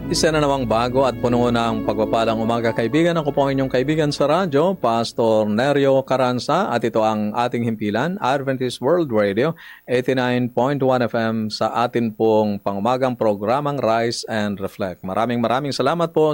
Isa na namang bago at puno ng pagpapalang umaga kaibigan. Ako po ang inyong kaibigan sa radyo, Pastor Nerio Caranza, at ito ang ating himpilan, Adventist World Radio, 89.1 FM sa atin pong pangumagang programang Rise and Reflect. Maraming salamat po